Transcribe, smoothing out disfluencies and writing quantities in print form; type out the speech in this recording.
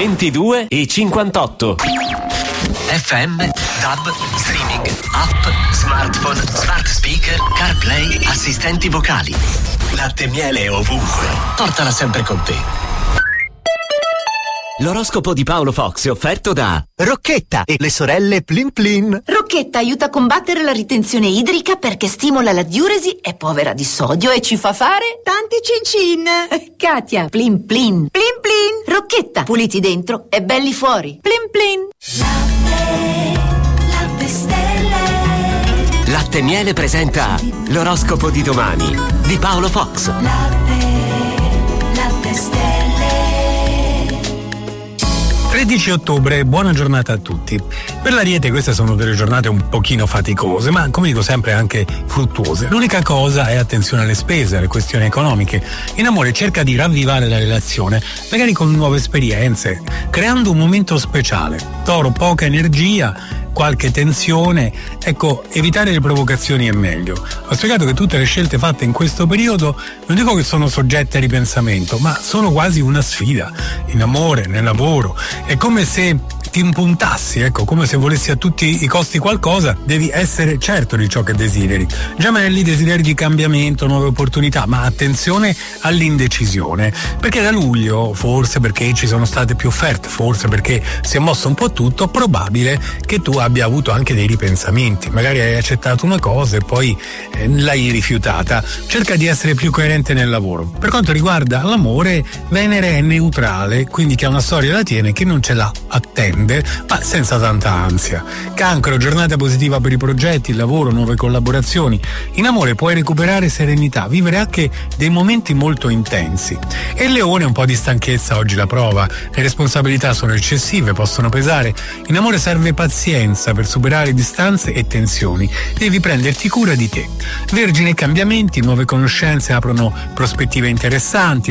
22:58. FM, DAB, streaming, app, smartphone, smart speaker, CarPlay, assistenti vocali. Latte e miele ovunque. Portala sempre con te. L'oroscopo di Paolo Fox è offerto da Rocchetta e le sorelle Plin Plin. Rocchetta aiuta a combattere la ritenzione idrica perché stimola la diuresi, è povera di sodio e ci fa fare tanti cincin. Katia, Plin Plin. Plin Plin. Rocchetta, puliti dentro e belli fuori. Plin Plin. Latte e miele presenta l'oroscopo di domani di Paolo Fox. Latte stelle. 13 ottobre, buona giornata a tutti. Per l'Ariete queste sono delle giornate un pochino faticose, ma come dico sempre anche fruttuose. L'unica cosa è attenzione alle spese, alle questioni economiche. In amore cerca di ravvivare la relazione, magari con nuove esperienze, creando un momento speciale. Toro, poca energia, qualche tensione, ecco, evitare le provocazioni è meglio. Ho spiegato che tutte le scelte fatte in questo periodo non dico che sono soggette a ripensamento, ma sono quasi una sfida. In amore, nel lavoro, è come se ti impuntassi, ecco, come se volessi a tutti i costi qualcosa, devi essere certo di ciò che desideri. Gemelli, desideri di cambiamento, nuove opportunità, ma attenzione all'indecisione, perché da luglio, forse perché ci sono state più offerte, forse perché si è mosso un po' tutto, probabile che tu abbia avuto anche dei ripensamenti, magari hai accettato una cosa e poi l'hai rifiutata. Cerca di essere più coerente nel lavoro. Per quanto riguarda l'amore, Venere è neutrale, quindi chi ha una storia la tiene, chi non ce l'ha attende, ma senza tanta ansia. Cancro, giornata positiva per i progetti, il lavoro, nuove collaborazioni. In amore puoi recuperare serenità, vivere anche dei momenti molto intensi. E Leone, un po' di stanchezza oggi la prova, le responsabilità sono eccessive, possono pesare. In amore serve pazienza per superare distanze e tensioni, devi prenderti cura di te. Vergine, cambiamenti, nuove conoscenze aprono prospettive interessanti,